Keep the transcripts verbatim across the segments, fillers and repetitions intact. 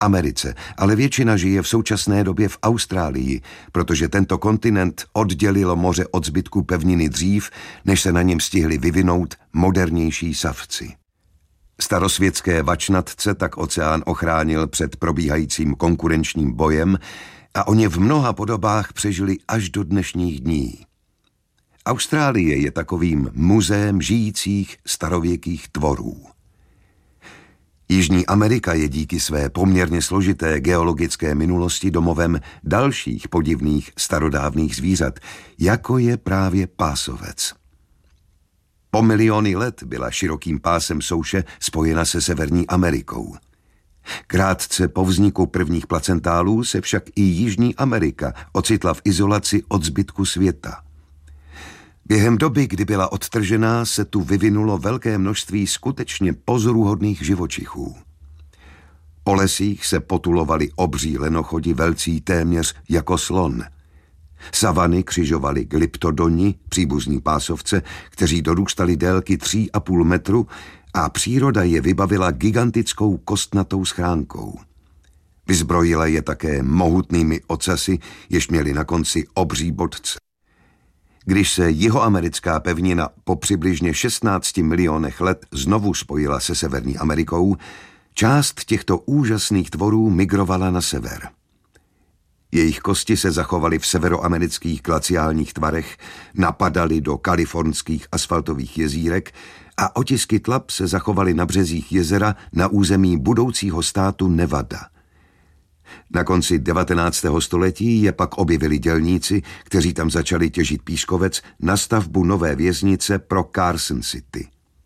Americe, ale většina žije v současné době v Austrálii, protože tento kontinent oddělilo moře od zbytku pevniny dřív, než se na něm stihli vyvinout modernější savci. Starosvětské vačnatce tak oceán ochránil před probíhajícím konkurenčním bojem a oni v mnoha podobách přežili až do dnešních dní. Austrálie je takovým muzeem žijících starověkých tvorů. Jižní Amerika je díky své poměrně složité geologické minulosti domovem dalších podivných starodávných zvířat, jako je právě pásovec. Po miliony let byla širokým pásem souše spojena se Severní Amerikou. Krátce po vzniku prvních placentálů se však i Jižní Amerika ocitla v izolaci od zbytku světa. Během doby, kdy byla odtržená, se tu vyvinulo velké množství skutečně pozoruhodných živočichů. Po lesích se potulovali obří lenochodi velcí téměř jako slon. Savany křižovali glyptodoni, příbuzní pásovce, kteří dorůstali délky tří a půl metru a příroda je vybavila gigantickou kostnatou schránkou. Vyzbrojila je také mohutnými ocasy, jež měli na konci obří bodce. Když se jihoamerická pevnina po přibližně šestnácti milionech let znovu spojila se Severní Amerikou, část těchto úžasných tvorů migrovala na sever. Jejich kosti se zachovaly v severoamerických glaciálních tvarech, napadaly do kalifornských asfaltových jezírek a otisky tlap se zachovaly na březích jezera na území budoucího státu Nevada. Na konci devatenáctého století je pak objevili dělníci, kteří tam začali těžit pískovec na stavbu nové věznice pro Carson City.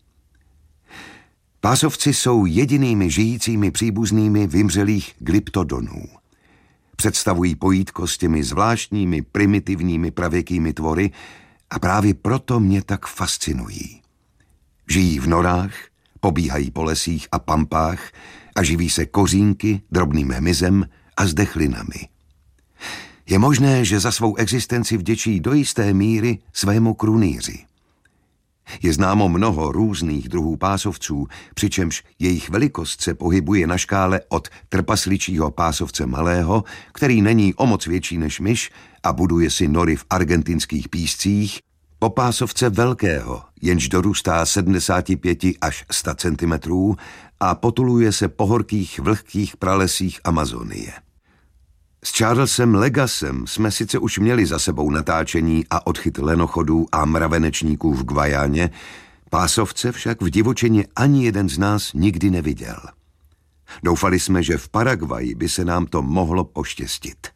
Pásovci jsou jedinými žijícími příbuznými vymřelých glyptodonů. Představují pojítko s těmi zvláštními primitivními pravěkými tvory a právě proto mě tak fascinují. Žijí v norách, pobíhají po lesích a pampách a živí se kořínky, drobným hmyzem a zdechlinami. Je možné, že za svou existenci vděčí do jisté míry svému krunýři. Je známo mnoho různých druhů pásovců, přičemž jejich velikost se pohybuje na škále od trpasličího pásovce malého, který není o moc větší než myš a buduje si nory v argentinských píscích, po pásovce velkého, jenž dorůstá sedmdesát pět až sto centimetrů a potuluje se po horkých vlhkých pralesích Amazonie. S Charlesem Legasem jsme sice už měli za sebou natáčení a odchyt lenochodů a mravenečníků v Guajáně, pásovce však v divočině ani jeden z nás nikdy neviděl. Doufali jsme, že v Paraguaji by se nám to mohlo poštěstit.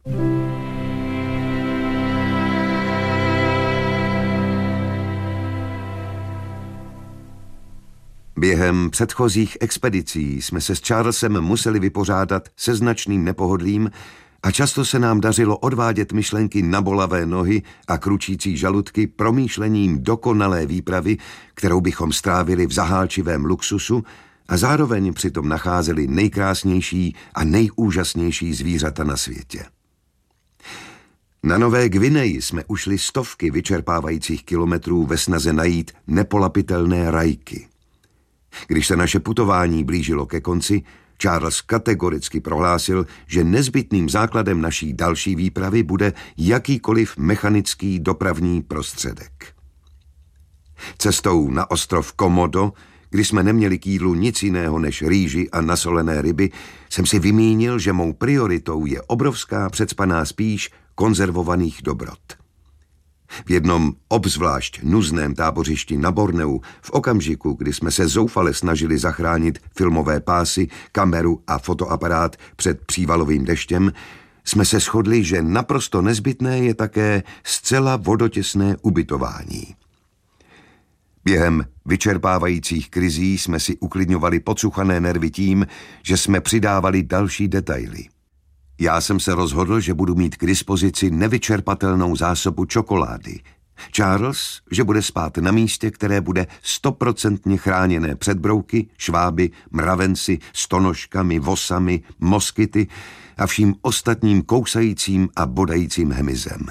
Během předchozích expedicí jsme se s Charlesem museli vypořádat se značným nepohodlím a často se nám dařilo odvádět myšlenky na bolavé nohy a kručící žaludky promýšlením dokonalé výpravy, kterou bychom strávili v zahálčivém luxusu a zároveň přitom nacházeli nejkrásnější a nejúžasnější zvířata na světě. Na Nové Gvineji jsme ušli stovky vyčerpávajících kilometrů ve snaze najít nepolapitelné rajky. Když se naše putování blížilo ke konci, Charles kategoricky prohlásil, že nezbytným základem naší další výpravy bude jakýkoliv mechanický dopravní prostředek. Cestou na ostrov Komodo, kdy jsme neměli k jídlu nic jiného než rýži a nasolené ryby, jsem si vymínil, že mou prioritou je obrovská přecpaná spíš konzervovaných dobrot. V jednom obzvlášť nuzném tábořišti na Borneu v okamžiku, kdy jsme se zoufale snažili zachránit filmové pásy, kameru a fotoaparát před přívalovým deštěm, jsme se shodli, že naprosto nezbytné je také zcela vodotěsné ubytování. Během vyčerpávajících krizí jsme si uklidňovali podsuchané nervy tím, že jsme přidávali další detaily. Já jsem se rozhodl, že budu mít k dispozici nevyčerpatelnou zásobu čokolády. Charles, že bude spát na místě, které bude stoprocentně chráněné před brouky, šváby, mravenci, stonožkami, vosami, moskyty a vším ostatním kousajícím a bodajícím hmyzem.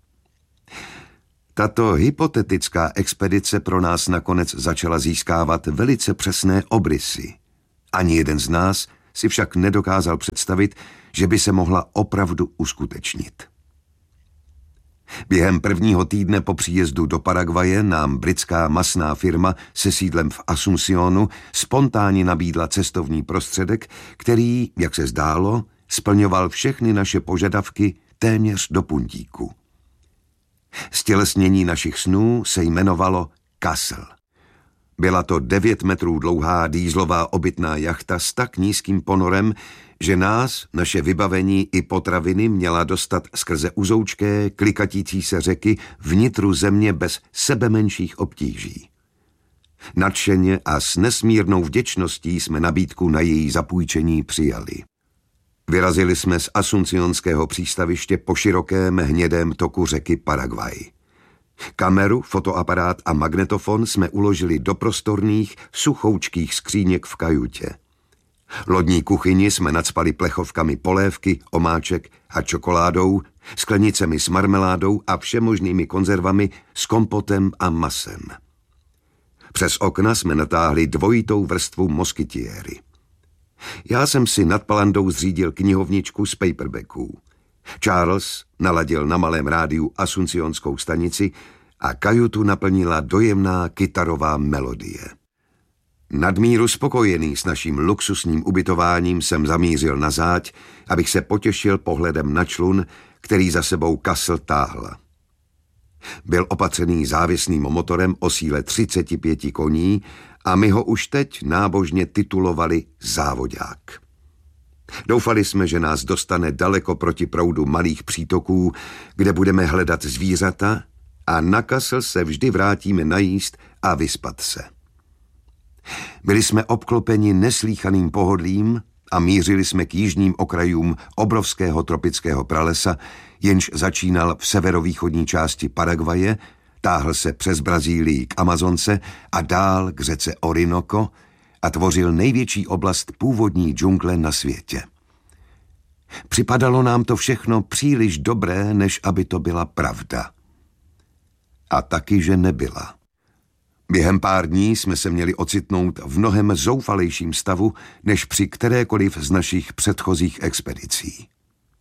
Tato hypotetická expedice pro nás nakonec začala získávat velice přesné obrysy. Ani jeden z nás si však nedokázal představit, že by se mohla opravdu uskutečnit. Během prvního týdne po příjezdu do Paraguaje nám britská masná firma se sídlem v Asuncionu spontánně nabídla cestovní prostředek, který, jak se zdálo, splňoval všechny naše požadavky téměř do puntíku. Stělesnění našich snů se jmenovalo Kassel. Byla to devět metrů dlouhá dýzlová obytná jachta s tak nízkým ponorem, že nás, naše vybavení i potraviny měla dostat skrze uzoučké, klikatící se řeky vnitru země bez sebemenších obtíží. Nadšeně a s nesmírnou vděčností jsme nabídku na její zapůjčení přijali. Vyrazili jsme z Asuncionského přístaviště po širokém hnědém toku řeky Paraguay. Kameru, fotoaparát a magnetofon jsme uložili do prostorných, suchoučkých skříněk v kajutě. Lodní kuchyni jsme nacpali plechovkami polévky, omáček a čokoládou, sklenicemi s marmeládou a všemožnými konzervami s kompotem a masem. Přes okna jsme natáhli dvojitou vrstvu moskytiéry. Já jsem si nad palandou zřídil knihovničku z paperbacků. Charles naladil na malém rádiu asuncionskou stanici a kajutu naplnila dojemná kytarová melodie. Nadmíru spokojený s naším luxusním ubytováním jsem zamířil na záď, abych se potěšil pohledem na člun, který za sebou Kassel táhl. Byl opatřený závěsným motorem o síle třicet pět koní a my ho už teď nábožně titulovali závodák. Doufali jsme, že nás dostane daleko proti proudu malých přítoků, kde budeme hledat zvířata a na Kassel se vždy vrátíme najíst a vyspat se. Byli jsme obklopeni neslýchaným pohodlím a mířili jsme k jižním okrajům obrovského tropického pralesa, jenž začínal v severovýchodní části Paraguaje, táhl se přes Brazílii k Amazonce a dál k řece Orinoco a tvořil největší oblast původní džungle na světě. Připadalo nám to všechno příliš dobré, než aby to byla pravda. A taky, že nebyla. Během pár dní jsme se měli ocitnout v mnohem zoufalejším stavu, než při kterékoliv z našich předchozích expedicí.